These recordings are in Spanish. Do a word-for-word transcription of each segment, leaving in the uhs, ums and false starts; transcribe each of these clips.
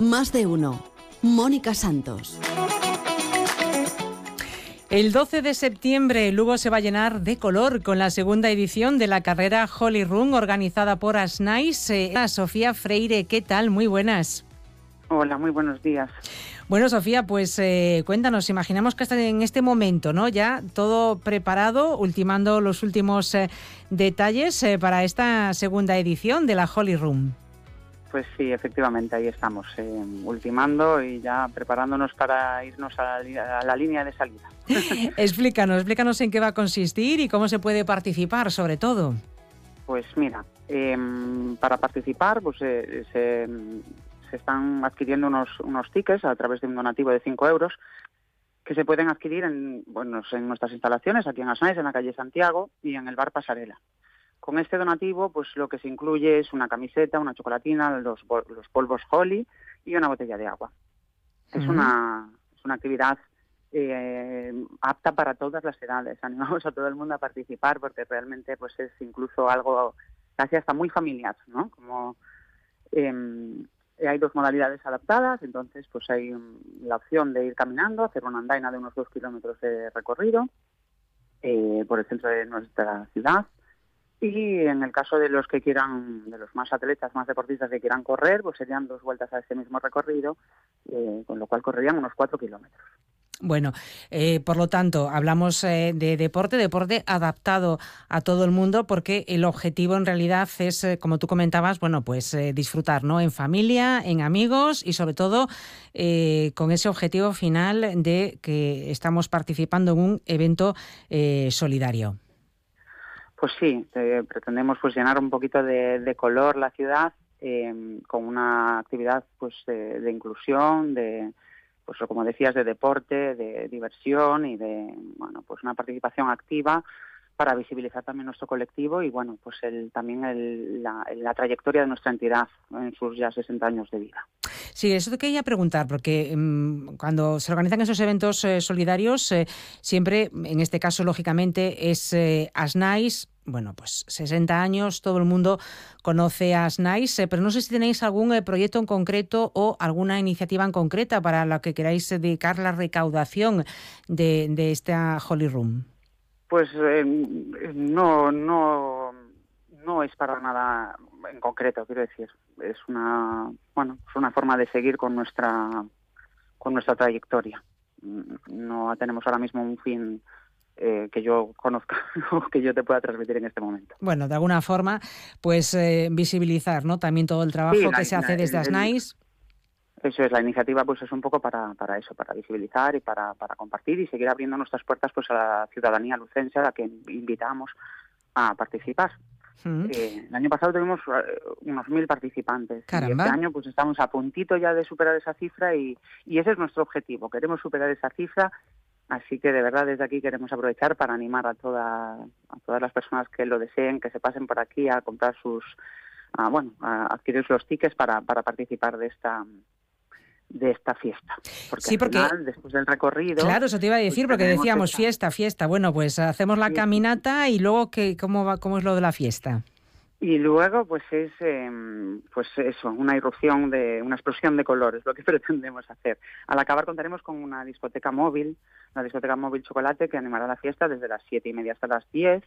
Más de uno. Mónica Santos. El doce de septiembre Lugo se va a llenar de color con la segunda edición de la carrera Holy Run organizada por Asnais. Eh, Sofía Freire, ¿qué tal? Muy buenas. Hola, muy buenos días. Bueno, Sofía, pues eh, cuéntanos, imaginamos que hasta en este momento, ¿no? Ya todo preparado, ultimando los últimos eh, detalles eh, para esta segunda edición de la Holy Run. Pues sí, efectivamente, ahí estamos, eh, ultimando y ya preparándonos para irnos a la, a la línea de salida. explícanos, explícanos en qué va a consistir y cómo se puede participar, sobre todo. Pues mira, eh, para participar, pues eh, se, se están adquiriendo unos, unos tickets a través de un donativo de cinco euros que se pueden adquirir en, bueno, en nuestras instalaciones, aquí en Asnais, en la calle Santiago y en el bar Pasarela. Con este donativo, pues lo que se incluye es una camiseta, una chocolatina, los, los polvos Holy y una botella de agua. Es uh-huh. una, es una actividad eh, apta para todas las edades. Animamos a todo el mundo a participar porque realmente pues es incluso algo casi hasta muy familiar, ¿no? Como eh, hay dos modalidades adaptadas, entonces pues hay la opción de ir caminando, hacer una andaina de unos dos kilómetros de recorrido eh, por el centro de nuestra ciudad. Y en el caso de los que quieran, de los más atletas, más deportistas que quieran correr, pues serían dos vueltas a ese mismo recorrido, eh, con lo cual correrían unos cuatro kilómetros. Bueno, eh, por lo tanto, hablamos eh, de deporte, deporte adaptado a todo el mundo, porque el objetivo en realidad es, eh, como tú comentabas, bueno, pues eh, disfrutar, ¿no? En familia, en amigos y sobre todo eh, con ese objetivo final de que estamos participando en un evento eh, solidario. Pues sí, eh, pretendemos pues llenar un poquito de, de color la ciudad eh, con una actividad pues de, de inclusión, de pues como decías, de deporte, de diversión y de bueno pues una participación activa para visibilizar también nuestro colectivo y bueno pues el también el, la, la trayectoria de nuestra entidad en sus ya sesenta años de vida. Sí, eso te quería preguntar, porque mmm, cuando se organizan esos eventos eh, solidarios, eh, siempre, en este caso, lógicamente, es eh, Asnais. Bueno, pues sesenta años, todo el mundo conoce a Asnais, eh, pero no sé si tenéis algún eh, proyecto en concreto o alguna iniciativa en concreta para la que queráis dedicar la recaudación de, de esta Holy Run. Pues eh, no, no, no es para nada en concreto, quiero decir. Es una, bueno, es una forma de seguir con nuestra, con nuestra trayectoria. No tenemos ahora mismo un fin eh, que yo conozca o que yo te pueda transmitir en este momento. Bueno, de alguna forma, pues eh, visibilizar, ¿no? También todo el trabajo sí, la, que se hace la, desde Asnais. Eso es, la iniciativa pues es un poco para, para eso, para visibilizar y para, para compartir y seguir abriendo nuestras puertas pues a la ciudadanía lucense a la que invitamos a participar. Uh-huh. Eh, el año pasado tuvimos uh, unos mil participantes. Caramba. Y este año pues estamos a puntito ya de superar esa cifra y, y ese es nuestro objetivo, queremos superar esa cifra, así que de verdad desde aquí queremos aprovechar para animar a, toda, a todas las personas que lo deseen, que se pasen por aquí a comprar sus, a, bueno, a adquirir los tickets para, para participar de esta de esta fiesta. Porque sí, porque al final, después del recorrido... Claro, eso te iba a decir, pues porque decíamos esta... fiesta, fiesta. Bueno, pues hacemos la sí. caminata y luego, ¿qué, cómo, va, ¿cómo es lo de la fiesta? Y luego, pues es eh, pues eso, una irrupción, de una explosión de colores, lo que pretendemos hacer. Al acabar contaremos con una discoteca móvil, la discoteca móvil Chocolate, que animará la fiesta desde las siete y media hasta las diez.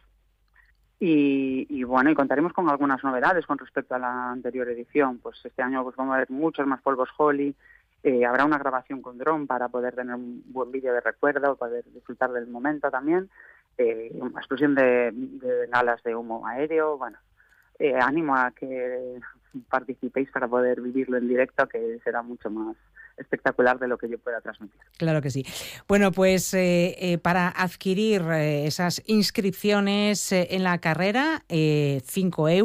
Y, y bueno, y contaremos con algunas novedades con respecto a la anterior edición. Pues este año pues vamos a ver muchos más polvos Holy. Eh, habrá una grabación con dron para poder tener un buen vídeo de recuerdo, poder disfrutar del momento también. Eh, una explosión de, de bengalas de humo aéreo. Bueno, eh, animo a que participéis para poder vivirlo en directo, que será mucho más espectacular de lo que yo pueda transmitir. Claro que sí. Bueno, pues eh, eh, para adquirir eh, esas inscripciones eh, en la carrera, eh, cinco euros.